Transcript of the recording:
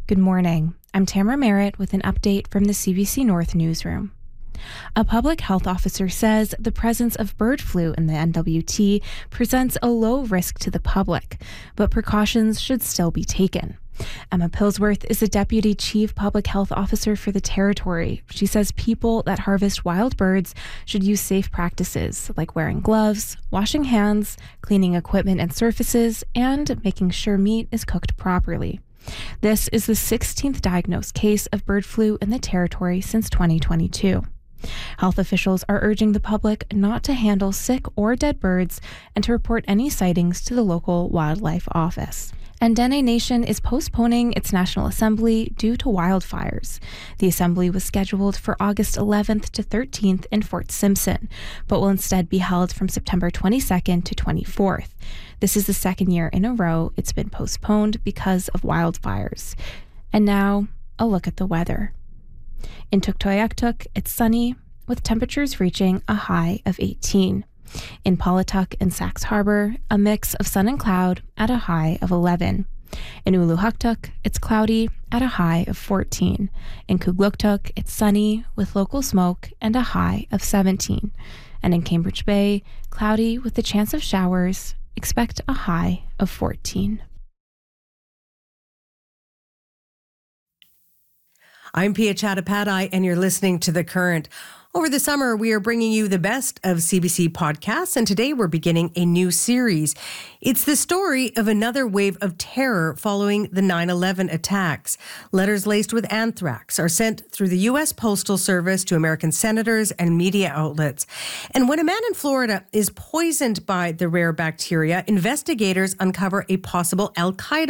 Good morning. I'm Tamara Merritt with an update from the CBC North newsroom. A public health officer says the presence of bird flu in the NWT presents a low risk to the public, but precautions should still be taken. Emma Pillsworth is the Deputy Chief Public Health Officer for the territory. She says people that harvest wild birds should use safe practices like wearing gloves, washing hands, cleaning equipment and surfaces, and making sure meat is cooked properly. This is the 16th diagnosed case of bird flu in the territory since 2022. Health officials are urging the public not to handle sick or dead birds and to report any sightings to the local wildlife office. And Dene Nation is postponing its National Assembly due to wildfires. The assembly was scheduled for August 11th to 13th in Fort Simpson, but will instead be held from September 22nd to 24th. This is the second year in a row it's been postponed because of wildfires. And now, a look at the weather. In Tuktoyaktuk, it's sunny, with temperatures reaching a high of 18. In Paulatuk and Sax Harbor, a mix of sun and cloud at a high of 11. In Uluhuktuk, it's cloudy at a high of 14. In Kugluktuk, it's sunny with local smoke and a high of 17. And in Cambridge Bay, cloudy with the chance of showers, expect a high of 14. I'm Pia Chattopadhyay, and you're listening to The Current. Over the summer, we are bringing you the best of CBC podcasts, and today we're beginning a new series. It's the story of another wave of terror following the 9/11 attacks. Letters laced with anthrax are sent through the U.S. Postal Service to American senators and media outlets. And when a man in Florida is poisoned by the rare bacteria, investigators uncover a possible Al-Qaeda